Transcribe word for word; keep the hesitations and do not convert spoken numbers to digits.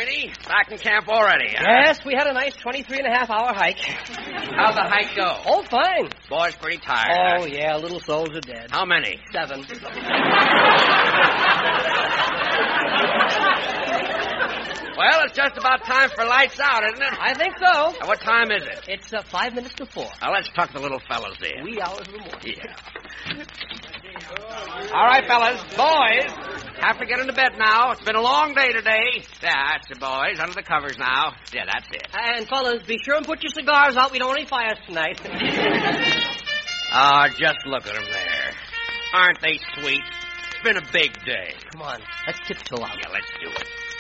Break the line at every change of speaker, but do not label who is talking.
Sweeney. Back in camp already, huh?
Yes, we had a nice twenty-three and a half hour hike.
How'd the hike go?
Oh, fine.
Boys pretty tired.
Oh,
huh?
yeah, little souls are dead.
How many?
Seven.
Well, it's just about time for lights out, isn't it?
I think so.
Now, what time is it?
It's uh, five minutes to four.
Now, let's tuck the little fellas in.
Wee hours of the morning.
Yeah. All right, fellas. Boys, have to get into bed now. It's been a long day today. Yeah, that's it, boys. Under the covers now. Yeah, that's it.
And, fellas, be sure and put your cigars out. We don't want any fires tonight.
Ah, just look at them there. Aren't they sweet? It's been a big day.
Come on, let's tiptoe out.
Yeah, let's do it.